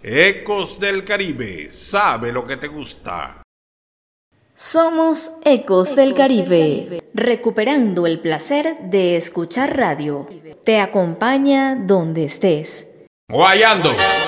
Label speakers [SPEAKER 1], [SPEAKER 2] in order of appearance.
[SPEAKER 1] Ecos del Caribe, sabe lo que te gusta.
[SPEAKER 2] Somos Ecos del Caribe, recuperando el placer de escuchar radio. Te acompaña donde estés.
[SPEAKER 1] Guayando.